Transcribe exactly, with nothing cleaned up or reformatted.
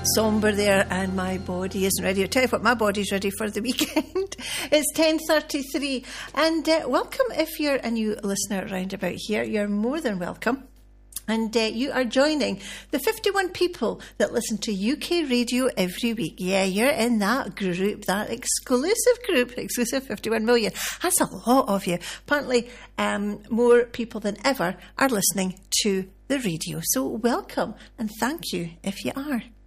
sombre there, and my body isn't ready. I'll tell you what, my body's ready for the weekend. It's ten thirty-three, and uh, welcome if you're a new listener round about here. You're more than welcome. And uh, you are joining the fifty-one people that listen to U K radio every week. Yeah, you're in that group, that exclusive group, exclusive fifty-one million. That's a lot of you. Apparently, um, more people than ever are listening to the radio. So welcome and thank you if you are.